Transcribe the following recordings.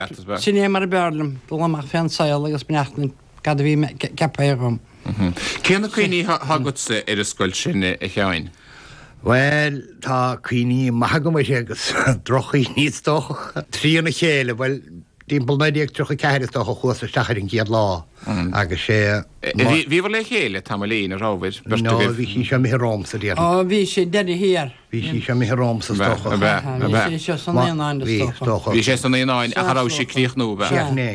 Sinné mar bearlam do amach féan saoil agus beachtain gad bhí capérum. Céanna cuoine hagutsa ar a scoil sinne a cheáin? Well, tá cuoine maithagam agus drochaí níos doch tríanna chéile, well, Dimpel méideag trocha ceirist a chuasa stachar giad lá agus sé... Bhí bhar le chéile tá líon a rábhaid? No, bhí sí sem mé Rómsa díar. Bhí sé deidir hir. Bhí sí sem mé Rómsa stocha. Bhí sé san éonáin stocha. Bhí sé san éonáin a chará sé críoch nó bheith?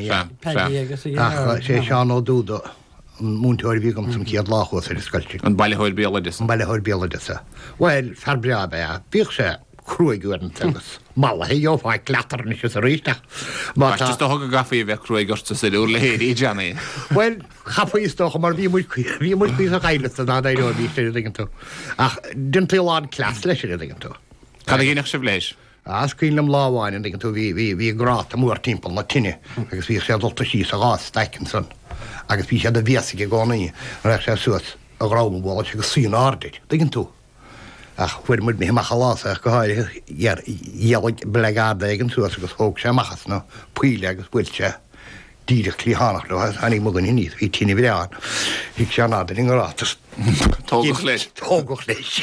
Sé seán ó dúda múntóir bhí gom san ciad láchos ar scoiltí. An bailithóir béaladis? An bailithóir béaladisa. Well, far brea bea, bhíoch sé cruigúan tegus. Mala hé jófáid glatar ní sé a ríiste. Just a thug gafaí bheith cruigursta sa úr le héir í Johnny. Well, chafaí stocha mar bhí muid a gaile a ná éidir bhí sé dgan tú. Ach, dyn tíáin clas leis sé dgan tú. Cad a ggéineach se bléis? Scrílam láháin dgan tú bhí grát a múr timppel na tinine, agus bhí sé dulta sí a gás steiken san. Agus bhí sé a bhéasa go gánaí ra sé suas a gráma bhla sé go síon ádeid, dgan tú. Ach, fuir muid mé machchalás a go háir dhéalaigh blegáda igen suas agus thóg sé machas na puile agus bhfuil sé díireach clíhánach le anig mo gan iníd, hí tíine bhreáin, híc sé náda in grátas. Tógach leis. Tógach leis.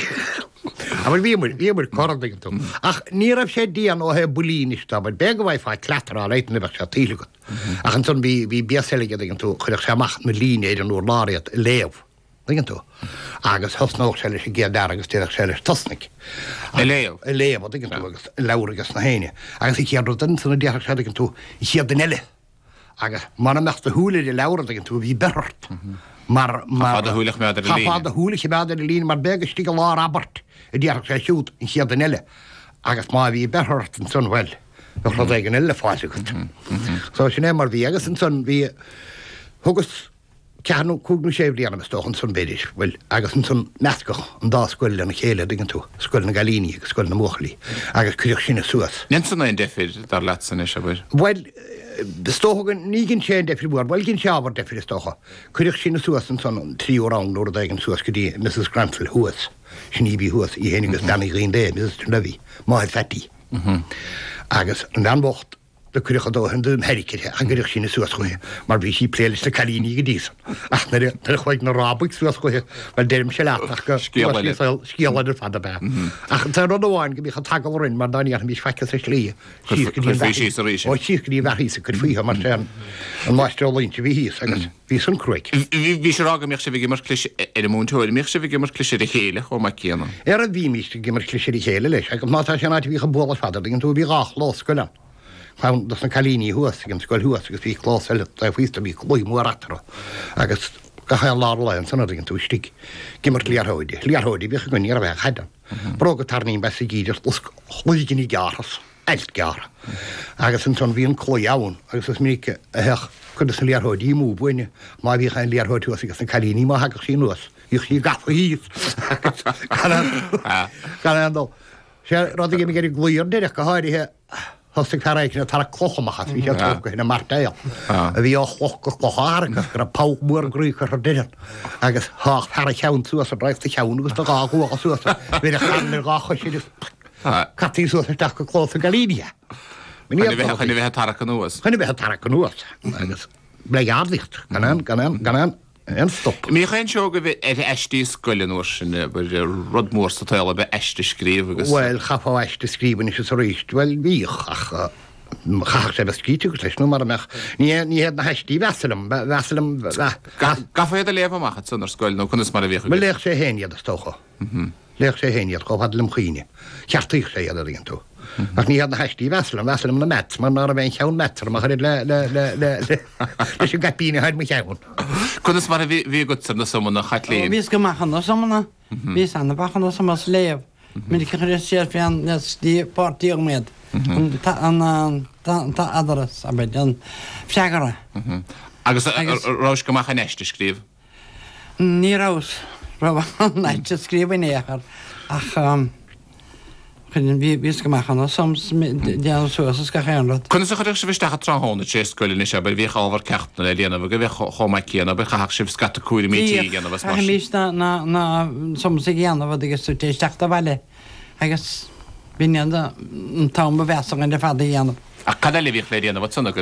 A bhfuil bhímur corad igen tú. Ach, ní rah sé dían ó he bulínista, bhil be go bhaid fáid cleatar á leitna bheith sé tílagat. Ach an son bhí bíasailige igen tú, chuireach sé mach na líine éidir an úr láriad léamh. Dingin tú. Agus hosnóch sé leis géad agus tíach sé leis tosnig. Léamh? Léamh, dingin tú, agus leuragus na héine. Agus í chéadú den sanna déach sé dingin tú, í chéad den eile. Agus mar meachta húlir i leura dingin tú, bhí berrt. Fad a húlach meadar i líne. Fad a húlach meadar i líne, mar begus stig a lá rabart. I déach sé siút, í chéad den eile. Agus má bhí berrt an son well. Nach rad eigen eile fáisigut. So sinné mar bhí agus an son bhí hugus ceanú cúgnú séblí anna stoch an son beidir, well, agus an son meascach an dá scoil na chéile digan tú, scoil na galíní agus scoil na mochalí, agus cuireach sinna suas. Nen san ein defir dar latsan is a bwyr? Well, stochagan nígin sé an defir bwar, well, gin seabar defir stocha. Cuireach sinna suas an son 3 órán lór a daigan suas gydí Mrs. Granville Huas, sin ibi Huas, I hénigus Danny Green Day, Mrs. Trunlevi, Mahed Fetti. Agus an anbocht, de cuireach dó an dún hericir an gyrich sinna suas chuhe, mar bhí sí plélis na calíní go dísan. Ach, na chuig na rábaig suas chuhe, wel déirm sé leatach go scialaidir fada be. Ach, an rud amháin go bhí chatágal rinn, mar dáí an bhí feice sa slí. Chus fí sa ríise. Ó, síos go dí bhehí sa chud fíha, mar sé an máiste ólainte bhí hís, agus bhí san cruig. Bhí sé rága méoch sé bhí gimmar clisi ar mún túir, méoch sé bhí gimmar clisi i chéile, ó mai céanna. A bhí míiste gimmar clisi i chéile leis, agus mátá sé náid bhí cha bóla fada, dingin tú bhí gách lás scoilean. Fáin dos na calíní huas, gan scoil huas, agus bhí chlás eile, da fhuista bhí chlói mór atara, agus gachail lá lein sanna dingin tú stig. Gimmar liarhóidi bhí chuin ar a bheith heidan. Bróga tarnín bes i gíidir, chlóigin I gearras, eilt gearra. Agus an son bhí an chlói aún, agus is míke a heach chudas na liarhóidi I mú buine, má bhí chain liarhóidi huas agus na calíní má hagach sí nuas. Ích sí gafa híos. Gan andal. Sé rád I géir glúir deirech go háirithe hostig taréikna tar clochamachas hí sé tóga hina martéil. A bhí á chlocharágus gur a pák múr grúchar a diran. Agus hách tar cheann suas a breist a cheann agus a gá gúach a suas. Bhí a chanir gácha sí catí suas a deach go chlós a galínia. Chynnu bheith tarach an nuas. Chynnu bheith tarach an nuas. Agus bleig adlicht. Gan an stop. Mí chéin seo go bheith eistí scoilin úr sin rud mór sa taile bheith eistí scríb agus... Well, chafá eistí scríban is a ríist. Well, bhích, ach, chach sé bheith scrítiúgus leis, nó mar amach. Ní héad na heistí veselam. Gafa héad a léfa machad san ar scoil, nó chunas mar a bhícha. Me léch sé héniad a stocha. Léch sé héniad, go bhad lim chíine. Cheartíich sé iad a rígan tú. Ach ní héad na heistí veselam na met, mar nar a bhein cheann metr, mar chuid leis an gapíine haid me cheann. Chunas mar a bhí gutsar na samana chatlín. Vís go machchan na samana, vís anna bachan na samas léamh. Mid cyn sér fi an tí pártíog méad. An adaras, a byd, an fiagara. Agus rás go machchan eistí scríb? Ní rás, rás neitse scríb in échar. Ach, vís go machchan na sams dean suas ga chéanrad. Cunas a chuir sé bhí stacha tráthána sé scoilin is bhí bhí ábhar cechtna le líanamh go bheith chomai céanana bheith chaach sibh scata cúirí mítí gana bheith mar. Mís na sams i ghéanamh agus sútéis teachta bhaile. Agus bíine an tám bheasach an de fada ghéanamh. A cad le bhíh le déanana bh sanna